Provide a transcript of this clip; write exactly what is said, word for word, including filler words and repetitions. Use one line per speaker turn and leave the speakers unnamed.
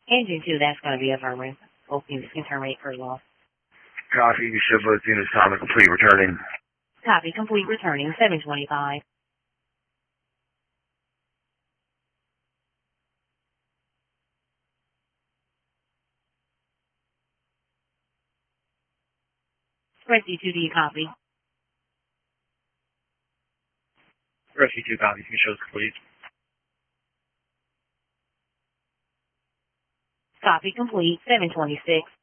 Engine two, that's going to be affirmative. Both units can terminate per loss.
Copy. You should both units time and complete returning.
Copy. Complete returning. seven twenty-five. Rescue two, do you copy?
Rescue two copies. You shows complete.
Copy. Complete. seven twenty-six.